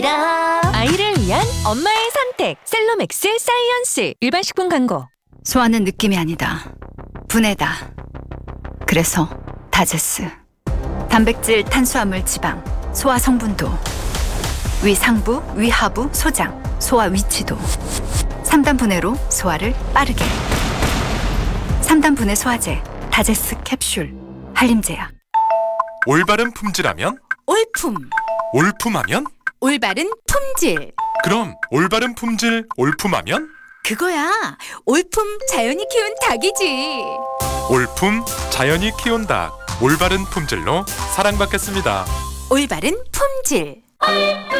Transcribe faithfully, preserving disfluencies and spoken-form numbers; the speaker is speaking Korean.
아이를 위한 엄마의 선택 셀로맥스 사이언스. 일반 식품 광고. 소화는 느낌이 아니다. 분해다. 그래서 다제스. 단백질, 탄수화물, 지방, 소화 성분도, 위 상부, 위 하부, 소장, 소화 위치도. 삼 단 분해로 소화를 빠르게. 삼 단 분해 소화제, 다제스 캡슐, 한림제약. 올바른 품질하면? 올품, 올품하면? 올바른 품질. 그럼 올바른 품질 올품하면? 그거야. 올품 자연이 키운 닭이지. 올품 자연이 키운 닭 올바른 품질로 사랑받겠습니다. 올바른 품질.